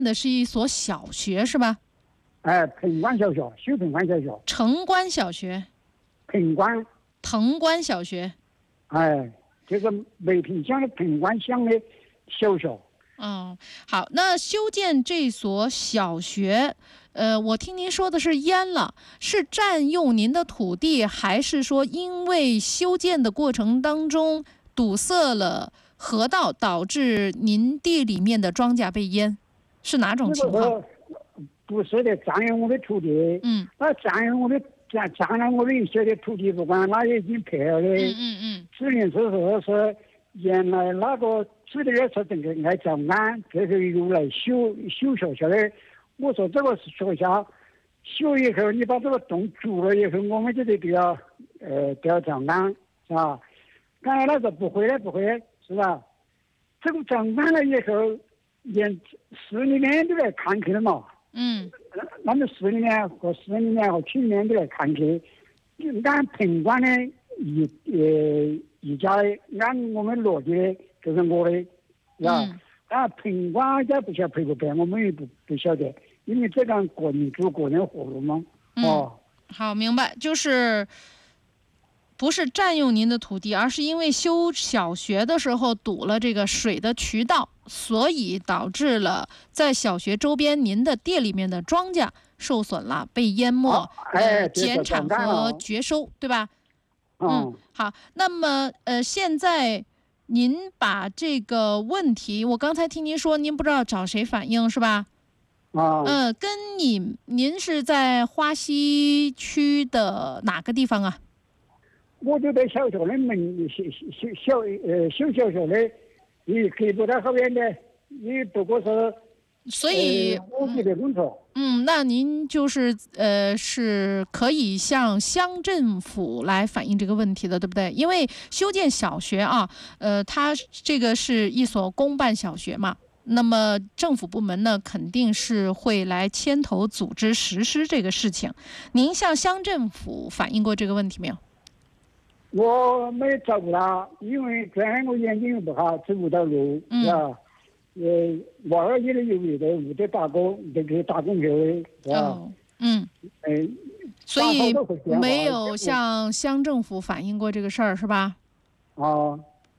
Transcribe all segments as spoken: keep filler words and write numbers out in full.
的是一所小学是吧？ 哎，平关小学，修平关小学。 城关小学。 平关。 藤关小学。 哎，这个梅坪乡的平关乡的小学。 嗯，好，那修建这所小学，呃，我听您说的是淹了，是占用您的土地，还是说因为修建的过程当中堵塞了河道，导致您地里面的庄稼被淹？是哪种情况？ 不是的，占用我的土地。 嗯， 那占用我的占占了我的一些的土地，不管那已经配了的。 嗯嗯嗯。 指令是说是原来那个指的是这个来造岸，这是用来修修学校的。我说这个是学校修以后，你把这个洞筑了以后，我们就得都要呃都要造岸，是吧？刚才他说不会的，不会的，是吧？这个造岸了以后，连市里面都来看去了嘛。 嗯， 那么市里面和市里面和区里面都来看去，按平关的一呃一家的，按我们逻辑的，就是我的，是吧？ 嗯。 啊，平关家不晓得赔不赔，我们也不不晓得，因为这个个人做个人活路嘛。哦、 嗯，好，明白，就是不是占用您的土地，而是因为修小学的时候堵了这个水的渠道，所以导致了在小学周边您的地里面的庄稼受损了，被淹没， 啊、哎， 呃，减产和绝收，对吧？ 嗯， 嗯，好，那么呃，现在您把这个问题，我刚才听您说，您不知道找谁反映是吧？ 啊， 嗯、呃，跟你您是在花溪区的哪个地方啊？ 我就在小学的门修修小呃修小学的，也离不到好远的，也不过是。 所以， 呃、我记得工作。 嗯，那您就是呃，是可以向乡政府来反映这个问题的，对不对？因为修建小学啊，呃，它这个是一所公办小学嘛，那么政府部门呢，肯定是会来牵头组织实施这个事情。您向乡政府反映过这个问题没有？ 我没找过他，因为这样我眼睛又不好，走不到路， 嗯、 是吧？呃，娃儿也得有有的，有的打工，得给打工去的，是吧？ 哦，嗯， 呃， 所以没有向乡政府反映过这个事儿，是吧？ 啊，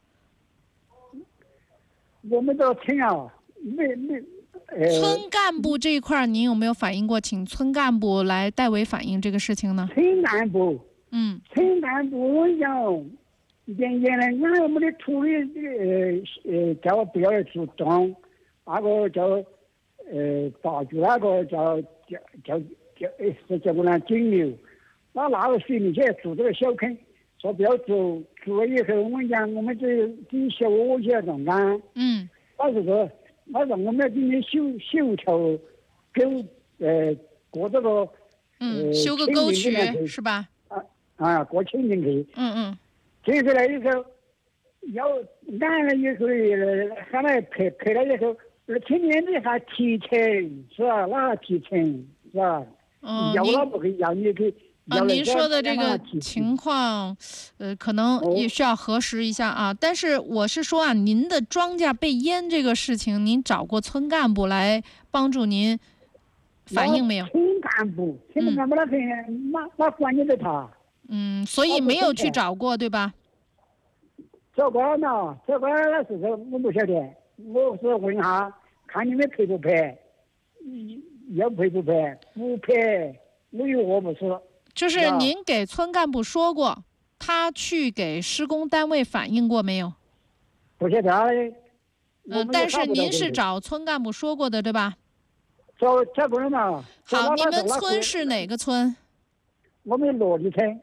我们这村啊，没没。呃， 村干部这一块，您有没有反映过，请村干部来代为反映这个事情呢？ 村干部， 嗯， 村干部，我讲。原原来俺我们的土地，呃呃，叫我不要去动，那个叫呃大局那个叫叫叫叫呃是叫我那金牛，那那个水里去筑这个小坑，说不要做，做了以后我们讲我们这这小窝去要种干， 嗯， 那是说那是我们要今天修修条沟，呃过这个嗯修个沟渠是吧？ 啊啊，过清进去， 嗯嗯。 接下来以后，要按了以后，喊来赔赔了以后，那青年的还提成是吧？那还提成是吧？ 嗯， 要了不可以要你给。 啊，您说的这个情况，呃，可能也需要核实一下啊。但是我是说啊，您的庄稼被淹这个事情，您找过村干部来帮助您反映没有？ 村干部，村干部那肯那那管你的他。 嗯，所以没有去找过，对吧？ 找过呢，找过那时候我不晓得，我是问下，看你们赔不赔，要赔不赔，不赔，我有我不是。 就是您给村干部说过，他去给施工单位反映过没有？ 不晓得。 嗯，但是您是找村干部说过的，对吧？ 找找过了嘛。 好，你们村是哪个村？ 我们罗底村。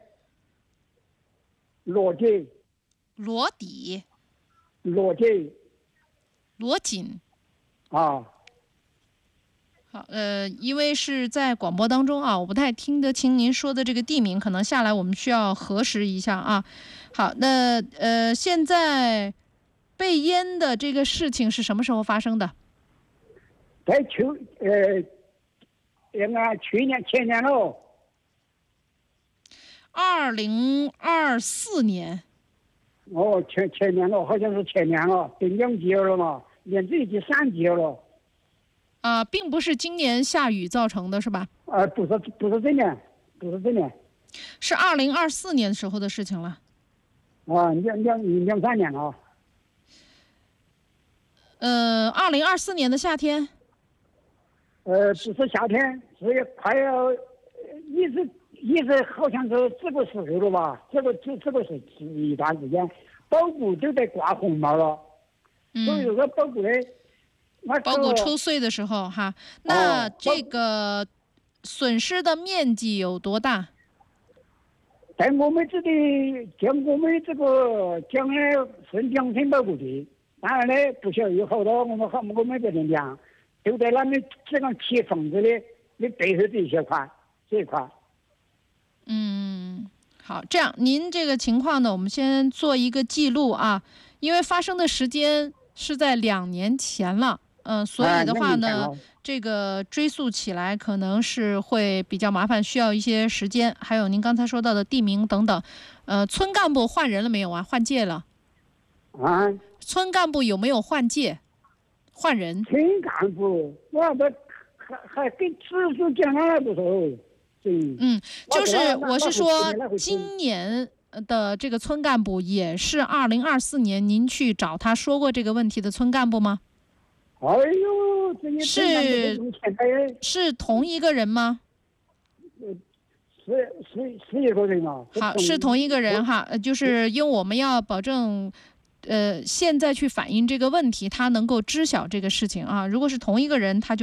罗底， 罗底， 罗底， 罗锦， 啊， 好，呃，因为是在广播当中啊，我不太听得清您说的这个地名，可能下来我们需要核实一下啊。好，那呃，现在被淹的这个事情是什么时候发生的？ 在去呃，应该去年前年了。 二零二四年， 哦，前前年了，好像是前年了，第两季了嘛，连这已经三季了。 啊，并不是今年下雨造成的，是吧？ 啊，不是不是这年，不是这年， 是二零二四年时候的事情了。 啊，两两两三年了。 呃，二零二四年的夏天。 呃，不是夏天，是快要，一直一直好像是这个时候了吧？这个这这个是一段时间，包谷都在挂红毛了。 嗯。 所以说包谷的，那包谷抽穗的时候哈，那这个损失的面积有多大？ 在我们这里，像我们这个讲的是两千包谷地，当然呢，不晓得有好多我们好我们这边讲，都在那边这样贴房子的那背后这一些块这一块。 嗯，好，这样您这个情况呢，我们先做一个记录啊，因为发生的时间是在两年前了。嗯、呃，所以的话呢， 啊、 这个追溯起来可能是会比较麻烦，需要一些时间。还有您刚才说到的地名等等，呃，村干部换人了没有啊？换届了？ 啊？ 村干部有没有换届？换人？ 村干部，我这还还跟直属讲了不说。 嗯，就是我是说，今年的这个村干部也是二零二四年您去找他说过这个问题的村干部吗？ 哎呦，这些是是同一个人吗？ 是是是一个人啊。 好，是同一个人哈，就是因为我们要保证，呃，现在去反映这个问题，他能够知晓这个事情啊。如果是同一个人，他就。